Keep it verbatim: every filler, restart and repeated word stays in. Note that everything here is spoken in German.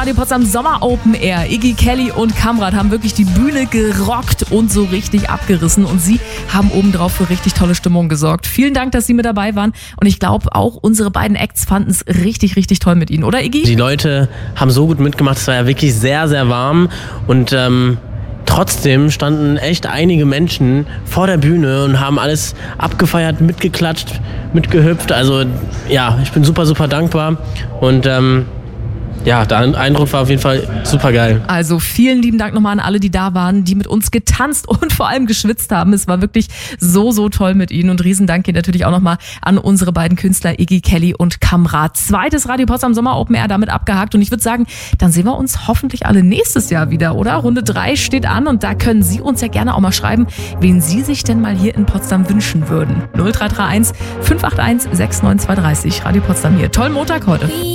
Radio Potsdam Sommer Open Air. Iggy, Kelly und Kamrat haben wirklich die Bühne gerockt und so richtig abgerissen. Und sie haben obendrauf für richtig tolle Stimmung gesorgt. Vielen Dank, dass Sie mit dabei waren. Und ich glaube, auch unsere beiden Acts fanden es richtig, richtig toll mit Ihnen, oder Iggy? Die Leute haben so gut mitgemacht. Es war ja wirklich sehr, sehr warm. Und ähm, trotzdem standen echt einige Menschen vor der Bühne und haben alles abgefeiert, mitgeklatscht, mitgehüpft. Also ja, ich bin super, super dankbar. Und ähm, ja, der Eindruck war auf jeden Fall super geil. Also vielen lieben Dank nochmal an alle, die da waren, die mit uns getanzt und vor allem geschwitzt haben. Es war wirklich so, so toll mit Ihnen. Und Riesendank geht natürlich auch nochmal an unsere beiden Künstler Iggy, Kelly und Kamrat. Zweites Radio Potsdam Sommer Open Air damit abgehakt. Und ich würde sagen, dann sehen wir uns hoffentlich alle nächstes Jahr wieder, oder? Runde drei steht an und da können Sie uns ja gerne auch mal schreiben, wen Sie sich denn mal hier in Potsdam wünschen würden. null drei drei eins fünf acht eins sechs neun zwei drei null. Radio Potsdam hier. Tollen Montag heute.